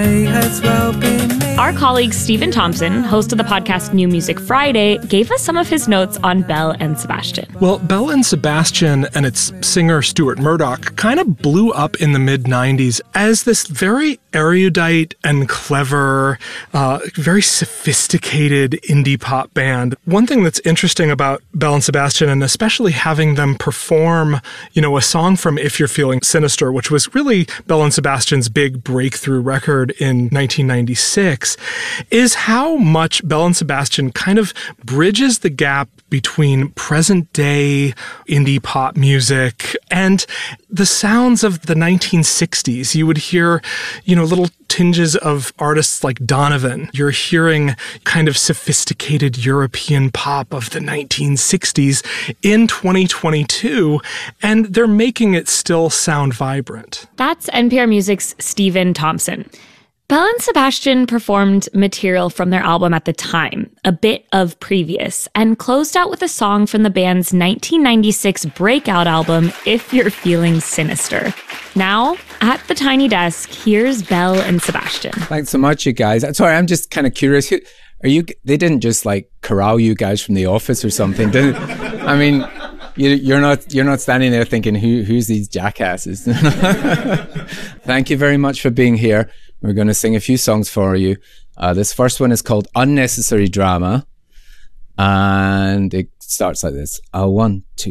may as well be me. Our colleague Stephen Thompson, host of the podcast New Music Friday, gave us some of his notes on Belle and Sebastian. Well, Belle and Sebastian and its singer Stuart Murdoch kind of blew up in the mid-90s as this very erudite and clever, very sophisticated indie pop band. One thing that's interesting about Belle and Sebastian, and especially having them perform, a song from If You're Feeling Sinister, which was really Belle and Sebastian's big breakthrough record in 1996, is how much Belle and Sebastian kind of bridges the gap between present-day indie pop music and the sounds of the 1960s. You would hear, little tinges of artists like Donovan. You're hearing kind of sophisticated European pop of the 1960s in 2022, and they're making it still sound vibrant. That's NPR Music's Stephen Thompson. Belle and Sebastian performed material from their album at the time, A Bit of Previous, and closed out with a song from the band's 1996 breakout album, If You're Feeling Sinister. Now, at the Tiny Desk, here's Belle and Sebastian. Thanks so much, you guys. Sorry, I'm just kind of curious. They didn't just corral you guys from the office or something, did I mean, you're not standing there thinking, who's these jackasses? Thank you very much for being here. We're going to sing a few songs for you. This first one is called Unnecessary Drama. And it starts like this. 1, 2,